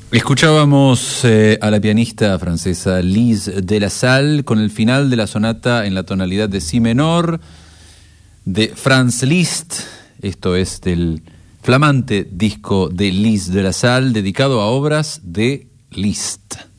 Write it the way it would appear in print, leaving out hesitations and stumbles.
Escuchábamos a la pianista francesa Lise de la Salle con el final de la sonata en la tonalidad de si menor de Franz Liszt. Esto es del flamante disco de Lise de la Salle dedicado a obras de Liszt.